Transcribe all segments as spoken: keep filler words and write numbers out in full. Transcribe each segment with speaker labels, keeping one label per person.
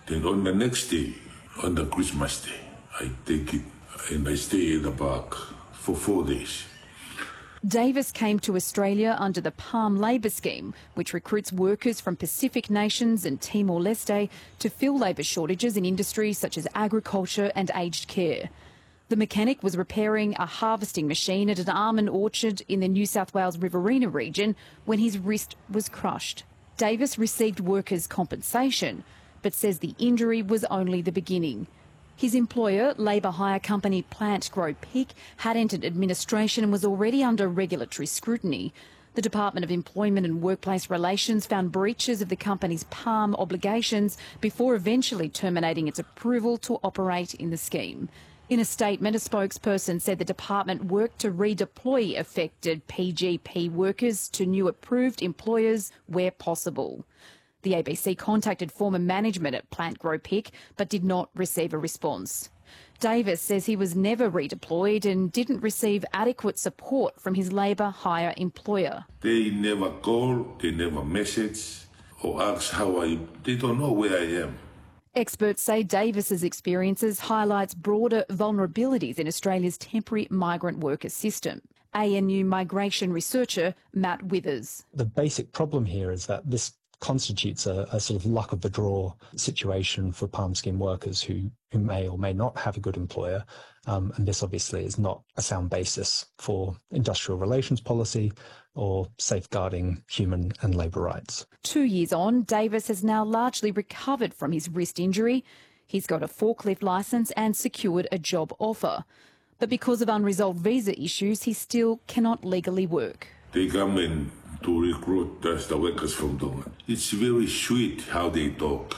Speaker 1: Then on the next day, on the Christmas day, I take it and I stay in the park for four days.
Speaker 2: Davis came to Australia under the Palm Labour Scheme, which recruits workers from Pacific nations and Timor-Leste to fill labour shortages in industries such as agriculture and aged care. The mechanic was repairing a harvesting machine at an almond orchard in the New South Wales Riverina region when his wrist was crushed. Davis received workers' compensation, but says the injury was only the beginning. His employer, labour hire company Plant Grow Peak, had entered administration and was already under regulatory scrutiny. The Department of Employment and Workplace Relations found breaches of the company's Palm obligations before eventually terminating its approval to operate in the scheme. In a statement, a spokesperson said the department worked to redeploy affected P G P workers to new approved employers where possible. The A B C contacted former management at Plant Grow Peak but did not receive a response. Davis says he was never redeployed and didn't receive adequate support from his labour hire employer.
Speaker 1: They never call, they never message or ask how I... They don't know where I am.
Speaker 2: Experts say Davis's experiences highlights broader vulnerabilities in Australia's temporary migrant worker system. A N U migration researcher Matt Withers.
Speaker 3: The basic problem here is that this constitutes a, a sort of luck of the draw situation for Palm Scheme workers who, who may or may not have a good employer. Um, and this obviously is not a sound basis for industrial relations policy or safeguarding human and labour rights.
Speaker 2: Two years on, Davis has now largely recovered from his wrist injury. He's got a forklift licence and secured a job offer. But because of unresolved visa issues, he still cannot legally work.
Speaker 1: They come in to recruit us, the workers from Tonga. It's very sweet how they talk,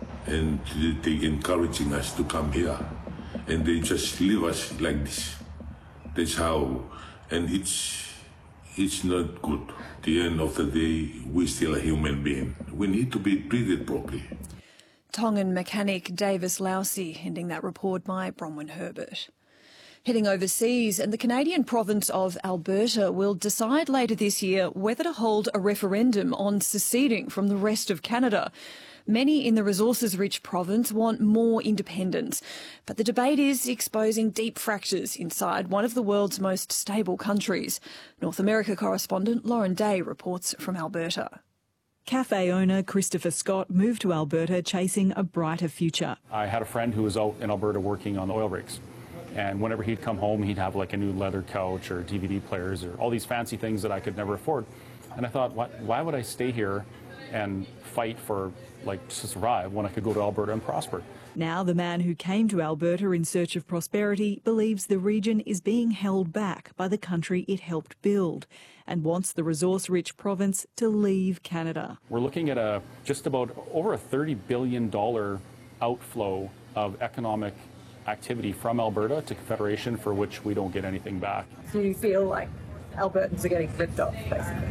Speaker 1: and they encouraging us to come here, and they just leave us like this. That's how, and it's it's not good. At the end of the day, we're still a human being. We need to be treated properly.
Speaker 4: Tongan mechanic Davis Lousy ending that report by Bronwyn Herbert. Heading overseas, and the Canadian province of Alberta will decide later this year whether to hold a referendum on seceding from the rest of Canada. Many in the resources-rich province want more independence, but the debate is exposing deep fractures inside one of the world's most stable countries. North America correspondent Lauren Day reports from Alberta.
Speaker 5: Cafe owner Christopher Scott moved to Alberta chasing a brighter future.
Speaker 6: I had a friend who was out in Alberta working on the oil rigs. And whenever he'd come home, he'd have like a new leather couch or D V D players or all these fancy things that I could never afford. And I thought, why, why would I stay here and fight for, like, to survive when I could go to Alberta and prosper?
Speaker 5: Now the man who came to Alberta in search of prosperity believes the region is being held back by the country it helped build and wants the resource-rich province to leave Canada.
Speaker 6: We're looking at a just about over a thirty billion dollars outflow of economic activity from Alberta to Confederation for which we don't get anything back.
Speaker 7: Do you feel like Albertans are getting ripped off, basically?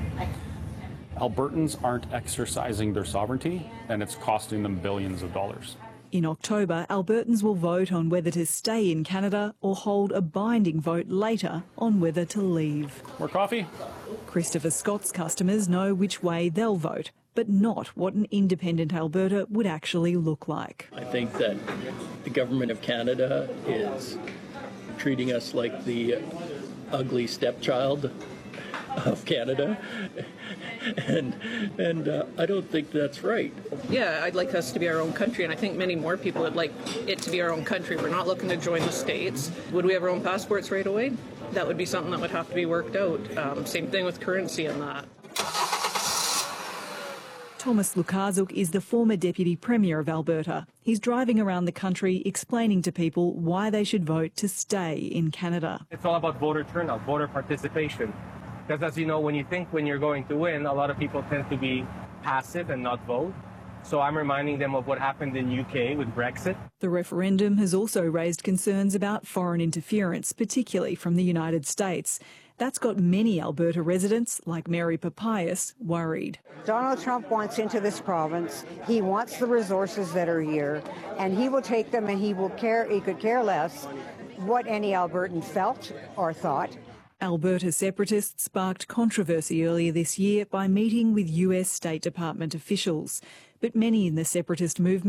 Speaker 6: Albertans aren't exercising their sovereignty, and it's costing them billions of dollars.
Speaker 5: In October, Albertans will vote on whether to stay in Canada or hold a binding vote later on whether to leave.
Speaker 6: More coffee?
Speaker 5: Christopher Scott's customers know which way they'll vote, but not what an independent Alberta would actually look like.
Speaker 8: I think that the government of Canada is treating us like the ugly stepchild of Canada, and and uh, I don't think that's right.
Speaker 9: Yeah, I'd like us to be our own country, and I think many more people would like it to be our own country. We're not looking to join the States. Would we have our own passports right away? That would be something that would have to be worked out. Um, same thing with currency and that.
Speaker 5: Thomas Lukaszuk is the former Deputy Premier of Alberta. He's driving around the country explaining to people why they should vote to stay in Canada.
Speaker 10: It's all about voter turnout, voter participation. Because as you know, when you think when you're going to win, a lot of people tend to be passive and not vote. So I'm reminding them of what happened in U K with Brexit.
Speaker 5: The referendum has also raised concerns about foreign interference, particularly from the United States. That's got many Alberta residents, like Mary Papias, worried.
Speaker 11: Donald Trump wants into this province. He wants the resources that are here, and he will take them, and he will care. He could care less what any Albertan felt or thought.
Speaker 5: Alberta separatists sparked controversy earlier this year by meeting with U S State Department officials. But many in the separatist movement